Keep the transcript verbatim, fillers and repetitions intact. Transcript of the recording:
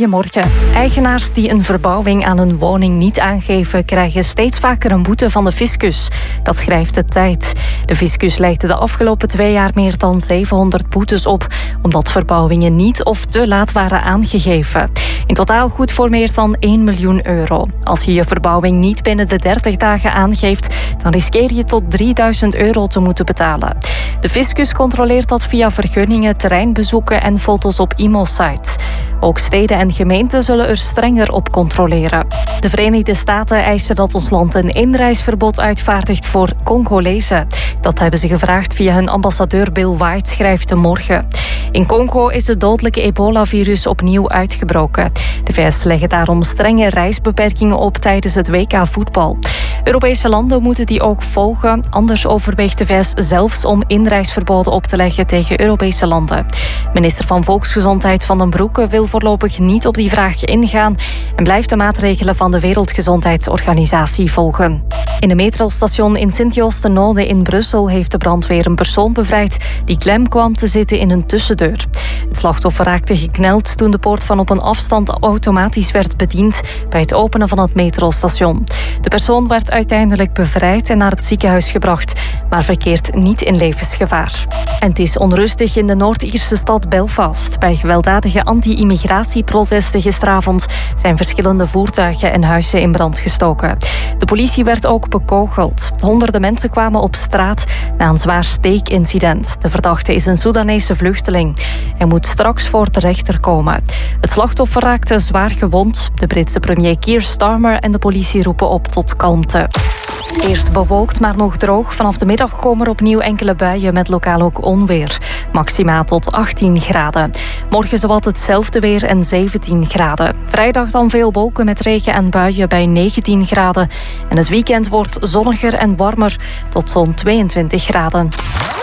Goedemorgen. Eigenaars die een verbouwing aan hun woning niet aangeven, krijgen steeds vaker een boete van de fiscus. Dat schrijft de Tijd. De fiscus legde de afgelopen twee jaar meer dan zevenhonderd boetes op, omdat verbouwingen niet of te laat waren aangegeven. In totaal goed voor meer dan één miljoen euro. Als je je verbouwing niet binnen de dertig dagen aangeeft, dan riskeer je tot drieduizend euro te moeten betalen. De fiscus controleert dat via vergunningen, terreinbezoeken en foto's op I M O-sites. Ook steden en gemeenten zullen er strenger op controleren. De Verenigde Staten eisen dat ons land een inreisverbod uitvaardigt voor Congolezen. Dat hebben ze gevraagd via hun ambassadeur Bill White, schrijft de Morgen. In Congo is het dodelijke ebola-virus opnieuw uitgebroken. De V S leggen daarom strenge reisbeperkingen op tijdens het W K voetbal. Europese landen moeten die ook volgen. Anders overweegt de V S zelfs om inreisverboden op te leggen tegen Europese landen. Minister van Volksgezondheid Van den Broeke wil voorlopig niet op die vraag ingaan en blijft de maatregelen van de Wereldgezondheidsorganisatie volgen. In een metrostation in Sint-Joost-ten-Noode in Brussel heeft de brandweer een persoon bevrijd die klem kwam te zitten in een tussendeur. Het slachtoffer raakte gekneld toen de poort van op een afstand automatisch werd bediend bij het openen van het metrostation. De persoon werd uiteindelijk bevrijd en naar het ziekenhuis gebracht, maar verkeert niet in levensgevaar. En het is onrustig in de Noord-Ierse stad Belfast. Bij gewelddadige anti-immigratieprotesten gisteravond zijn verschillende voertuigen en huizen in brand gestoken. De politie werd ook bekogeld. Honderden mensen kwamen op straat na een zwaar steekincident. De verdachte is een Soedanese vluchteling. Hij moet straks voor de rechter komen. Het slachtoffer raakte zwaar gewond. De Britse premier Keir Starmer en de politie roepen op tot kalmte. Eerst bewolkt, maar nog droog. Vanaf de middag komen er opnieuw enkele buien met lokaal ook onweer. Maxima tot achttien graden. Morgen zowat hetzelfde weer en zeventien graden. Vrijdag dan veel wolken met regen en buien bij negentien graden. En het weekend wordt zonniger en warmer tot zo'n tweeëntwintig graden.